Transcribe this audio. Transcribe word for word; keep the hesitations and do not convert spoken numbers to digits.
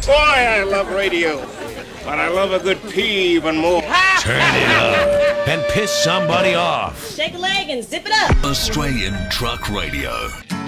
Boy, I love radio. But I love a good pee even more. Turn it up and piss somebody off. Shake a leg and zip it up. Australian Truck Radio.